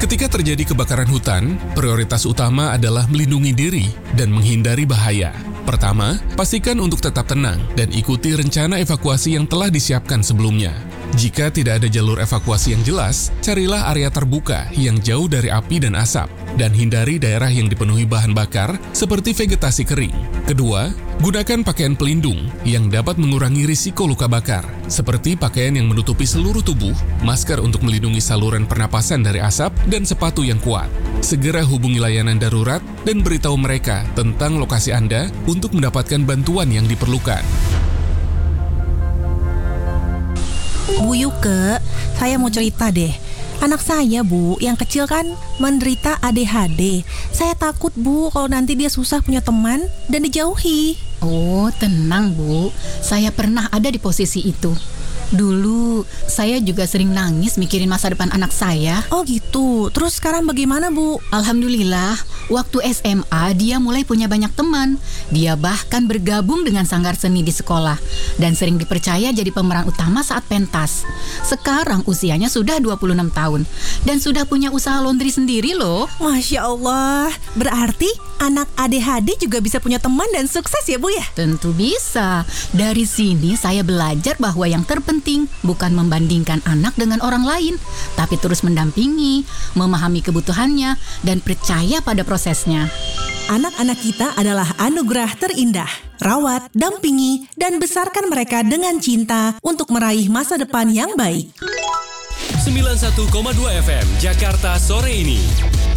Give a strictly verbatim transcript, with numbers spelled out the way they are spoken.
Ketika terjadi kebakaran hutan, prioritas utama adalah melindungi diri dan menghindari bahaya. Pertama, pastikan untuk tetap tenang dan ikuti rencana evakuasi yang telah disiapkan sebelumnya. Jika tidak ada jalur evakuasi yang jelas, carilah area terbuka yang jauh dari api dan asap, dan hindari daerah yang dipenuhi bahan bakar seperti vegetasi kering. Kedua, gunakan pakaian pelindung yang dapat mengurangi risiko luka bakar, seperti pakaian yang menutupi seluruh tubuh, masker untuk melindungi saluran pernapasan dari asap, dan sepatu yang kuat. Segera hubungi layanan darurat dan beritahu mereka tentang lokasi Anda untuk mendapatkan bantuan yang diperlukan. Bu Yuke, saya mau cerita deh. Anak saya, Bu, yang kecil kan menderita A D H D. Saya takut, Bu, kalau nanti dia susah punya teman dan dijauhi. Oh, tenang, Bu. Saya pernah ada di posisi itu. Dulu, saya juga sering nangis mikirin masa depan anak saya. Oh gitu, terus sekarang bagaimana, Bu? Alhamdulillah, waktu S M A dia mulai punya banyak teman. Dia bahkan bergabung dengan sanggar seni di sekolah dan sering dipercaya jadi pemeran utama saat pentas. Sekarang usianya sudah dua puluh enam tahun dan sudah punya usaha laundry sendiri loh. Masya Allah, berarti anak A D H D juga bisa punya teman dan sukses ya, Bu ya? Tentu bisa. Dari sini saya belajar bahwa yang terpenting bukan membandingkan anak dengan orang lain, tapi terus mendampingi, memahami kebutuhannya, dan percaya pada prosesnya. Anak-anak kita adalah anugerah terindah. Rawat, dampingi, dan besarkan mereka dengan cinta untuk meraih masa depan yang baik. sembilan puluh satu koma dua F M Jakarta sore ini.